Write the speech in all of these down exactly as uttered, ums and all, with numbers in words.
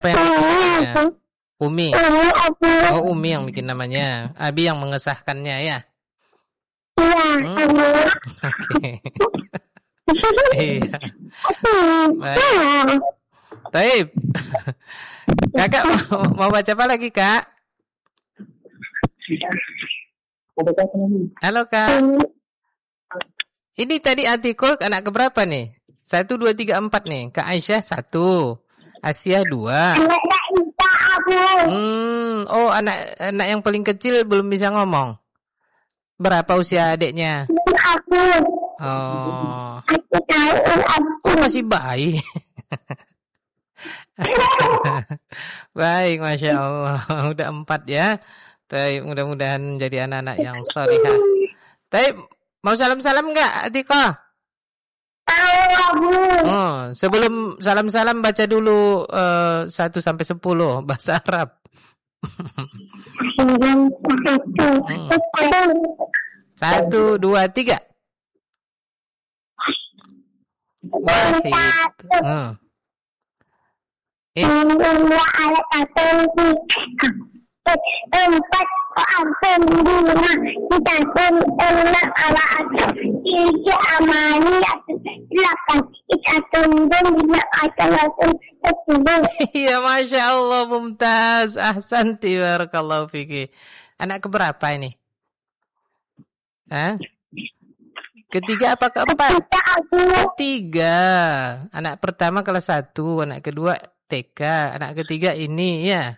yang namanya? Umi. Oh, Umi yang bikin namanya. Abi yang mengesahkannya ya. Iya. Hmm. Oke. Iya. Baik. Taib. Kakak mau, mau baca apa lagi, Kak? Halo, Kak. Ini tadi Atiko anak keberapa nih? Satu, dua, tiga, empat nih. Kak Aisyah satu. Asia dua. Anak Isa, Abu. Hmm, oh anak anak yang paling kecil belum bisa ngomong. Berapa usia adiknya? Aku. Oh. Aku tahu, Abu. Oh, masih bayi. Baik, Masya Allah. Udah empat ya. Baik, mudah-mudahan jadi anak-anak yang salihah. Baik, mau salam-salam enggak, Atiko? Tahu, Abu. Oh, sebelum salam-salam baca dulu uh, satu sampai sepuluh bahasa Arab. Sembilan satu. Satu, dua, tiga. Wahid. Hmm. Eh. Dua alat satu. Empat ampun lima kita pun enam alat tiga amani delapan kita tunggu lima alat sepuluh. Iya, Masya Allah, mumtaz. Ahsanti, barakallahu fiki. Anak keberapa ini? Hah? Ketiga apa keempat? Ketiga. Anak pertama kelas satu, anak kedua T K, anak ketiga ini ya.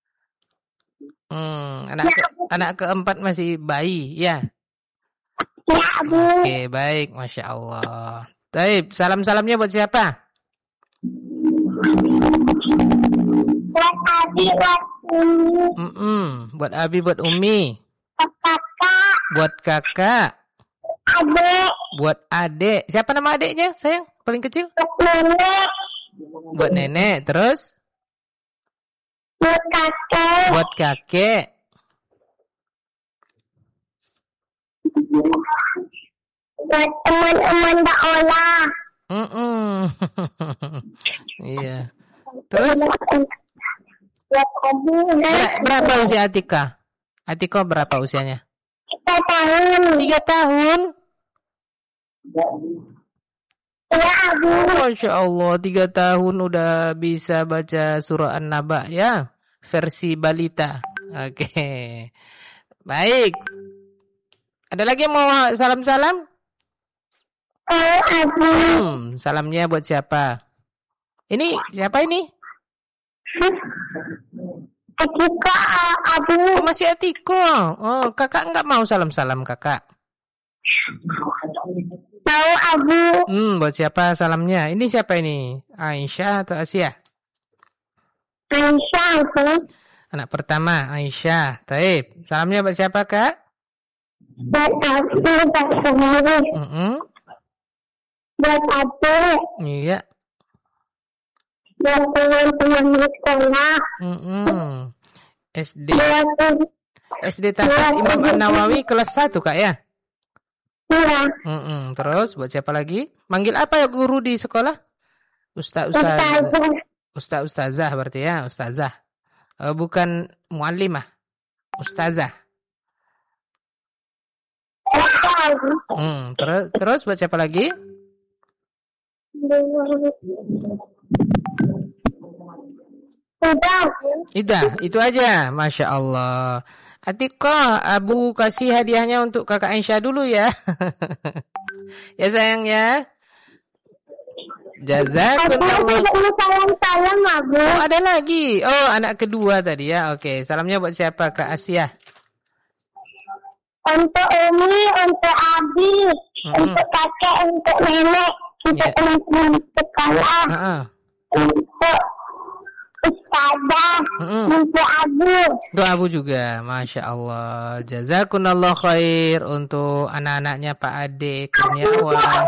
Hmm, anak ke, anak keempat masih bayi ya. Ya, Abu. Oke, baik, Masya Allah. Baik, salam-salamnya buat siapa? Buat Abi, buat Umi. Mm-mm, buat Abi, buat Umi. Kakak. Buat kakak. Adik. Buat adik. Siapa nama adiknya, sayang? Paling kecil? Buat nenek. Buat nenek, terus? Buat kakek. Buat kakek. Buat teman-teman dakwah. Mm-mm. Iya. Terus? Buat Abi. Ber- berapa usia Atika? Atika berapa usianya? Kita tahun. Tiga tahun. Ya, Abu. Masya Allah, tiga tahun udah bisa baca surah An-Naba ya, versi balita. Oke, baik. Ada lagi yang mau salam-salam? Oh, Abu. Hmm, salamnya buat siapa? Ini siapa ini? Atika, Abu. Oh, masih Atiko. Oh, kakak nggak mau salam-salam kakak. Tahu, Abu. Hmm, buat siapa salamnya? Ini siapa ini? Aisyah atau Asia? Aisyah, Abu. Anak pertama, Aisyah. Taib. Salamnya buat siapa, Kak? Buat Abu, buat sendiri. Mm-mm. Buat Abu. Iya. Buat teman-teman di sekolah. Mm-mm. S D. Buat S D Tahfiz Imam An-Nawawi kelas satu, Kak ya? Iya. Mm-mm. Terus buat siapa lagi? Manggil apa ya guru di sekolah? Ustaz Ustaz. Ustaz Ustazah berarti ya, Ustazah. Uh, bukan muallimah. Ustazah. Hmm, terus terus buat siapa lagi? Udah. Ida, itu aja. Masya Allah. Atika, Abu kasih hadiahnya untuk kakak Aisyah dulu ya. Ya sayang ya. Jazakumullah. Salam-salam, Abu. Oh, ada lagi. Oh, anak kedua tadi ya. Oke, salamnya buat siapa? Kak Asia. Untuk Umi, untuk Abi, Mm-mm. untuk kakek, untuk nenek, untuk Yeah. teman-teman sekolah, Uh-uh. untuk ustazah, Mm-mm. untuk Abu. Doa Abu juga. Masya Allah. Jazakumullah khair untuk anak-anaknya Pak Ade Kurniawan.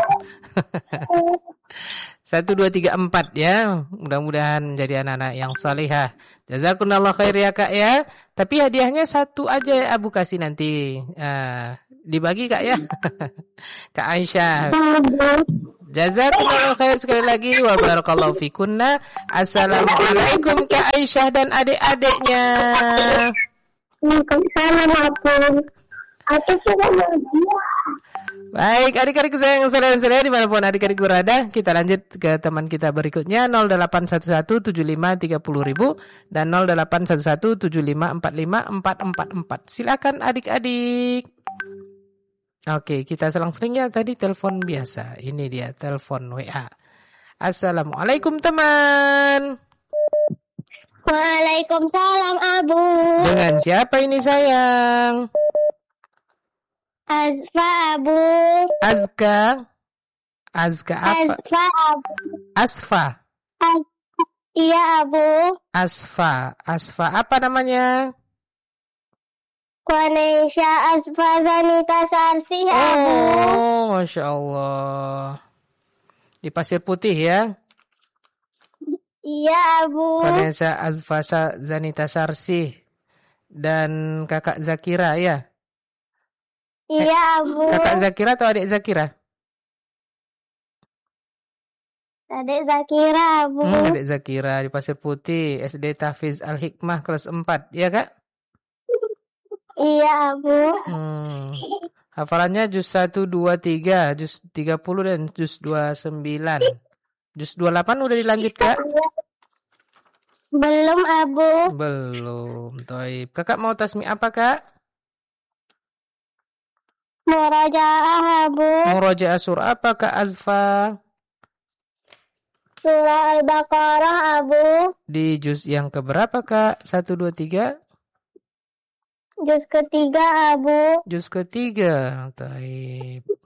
Satu, dua, tiga, empat ya. Mudah-mudahan menjadi anak-anak yang salihah. Jazakumullah khair ya Kak ya. Tapi hadiahnya satu aja Abu kasih nanti. Uh, dibagi Kak ya. Kak Aisyah. Jazakumullah khair sekali lagi wa barakallahu fikunna. Assalamualaikum Kak Aisyah dan adik-adiknya. Waalaikumsalam Abu. Aku sudah mau. Baik, adik-adik sayang saudara-saudara dimanapun adik-adik berada, kita lanjut ke teman kita berikutnya nol delapan satu satu tujuh lima tiga nol nol nol dan nol delapan satu satu tujuh lima empat lima empat empat empat. Silakan adik-adik. Oke, kita selang-seling ya tadi telepon biasa. Ini dia telepon W A. Assalamualaikum teman. Waalaikumsalam Abu. Dengan siapa ini sayang? Asfa Abu. Azka. Azka apa? Asfa Abu. Asfa. As- iya Abu. Asfa. Asfa apa namanya? Kwanesha Asfa Zanita Sarsi Abu. Oh, Masya Allah. Di Pasir Putih ya? Iya Abu. Vanessa Azfasa Zanita Sarsi. Dan kakak Zakira ya? Iya Abu. Kakak Zakira atau adik Zakira? Adik Zakira Abu. Hmm, adik Zakira di Pasir Putih. S D Tahfiz Al-Hikmah kelas empat. Iya kak? Iya Abu. Hmm. Hafalannya juz satu, dua, tiga, juz tiga puluh dan juz dua puluh sembilan. Juz dua puluh delapan udah dilanjut kak? Belum Abu. Belum. Toib. Kakak mau tasmi apa kak? Murajaah Abu. Murajaah surah apa kak Azfa? Surah Al-Baqarah Abu. Di juz yang keberapa kak? Satu, dua, tiga? Juz ketiga Abu. Juz ketiga. Taib.